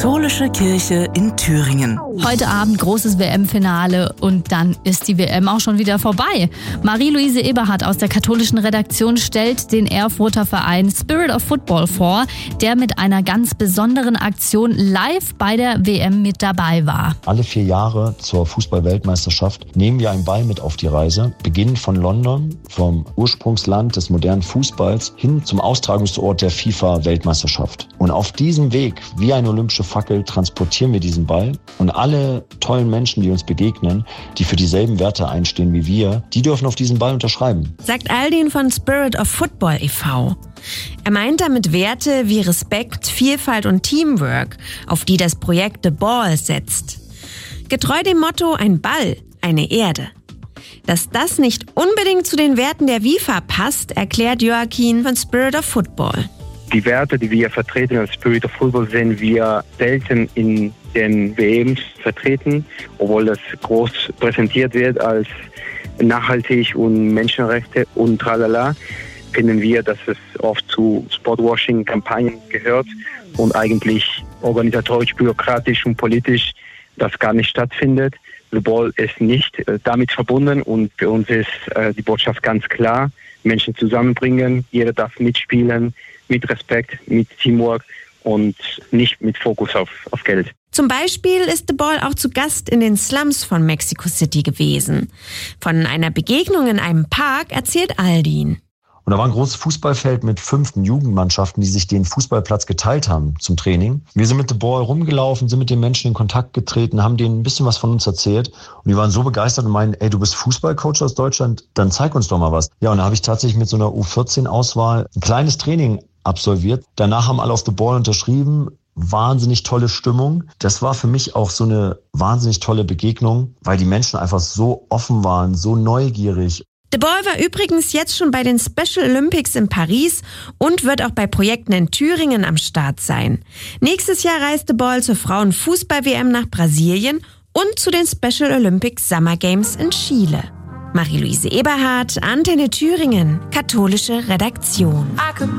Katholische Kirche in Thüringen. Heute Abend großes WM-Finale und dann ist die WM auch schon wieder vorbei. Marie-Louise Eberhardt aus der katholischen Redaktion stellt den Erfurter Verein Spirit of Football vor, der mit einer ganz besonderen Aktion live bei der WM mit dabei war. Alle 4 Jahre zur Fußball-Weltmeisterschaft nehmen wir einen Ball mit auf die Reise, beginnend von London, vom Ursprungsland des modernen Fußballs, hin zum Austragungsort der FIFA-Weltmeisterschaft. Und auf diesem Weg, wie eine olympische Fackel, transportieren wir diesen Ball und alle tollen Menschen, die uns begegnen, die für dieselben Werte einstehen wie wir, die dürfen auf diesen Ball unterschreiben. Sagt Aldin von Spirit of Football e.V. Er meint damit Werte wie Respekt, Vielfalt und Teamwork, auf die das Projekt The Ball setzt. Getreu dem Motto ein Ball, eine Erde. Dass das nicht unbedingt zu den Werten der FIFA passt, erklärt Joachim von Spirit of Football. Die Werte, die wir vertreten als Spirit of Football, sehen wir selten in den WMs vertreten, obwohl das groß präsentiert wird als nachhaltig und Menschenrechte und tralala, finden wir, dass es oft zu Sportwashing-Kampagnen gehört und eigentlich organisatorisch, bürokratisch und politisch das gar nicht stattfindet. The Ball ist nicht damit verbunden und für uns ist die Botschaft ganz klar: Menschen zusammenbringen, jeder darf mitspielen, mit Respekt, mit Teamwork und nicht mit Fokus auf Geld. Zum Beispiel ist The Ball auch zu Gast in den Slums von Mexico City gewesen. Von einer Begegnung in einem Park erzählt Aldin. Und da war ein großes Fußballfeld mit 5 Jugendmannschaften, die sich den Fußballplatz geteilt haben zum Training. Wir sind mit The Ball rumgelaufen, sind mit den Menschen in Kontakt getreten, haben denen ein bisschen was von uns erzählt. Und die waren so begeistert und meinen, du bist Fußballcoach aus Deutschland, dann zeig uns doch mal was. Ja, und da habe ich tatsächlich mit so einer U14-Auswahl ein kleines Training absolviert. Danach haben alle auf The Ball unterschrieben. Wahnsinnig tolle Stimmung. Das war für mich auch so eine wahnsinnig tolle Begegnung, weil die Menschen einfach so offen waren, so neugierig. The Ball war übrigens jetzt schon bei den Special Olympics in Paris und wird auch bei Projekten in Thüringen am Start sein. Nächstes Jahr reist The Ball zur Frauenfußball-WM nach Brasilien und zu den Special Olympics Summer Games in Chile. Marie-Louise Eberhardt, Antenne Thüringen, katholische Redaktion.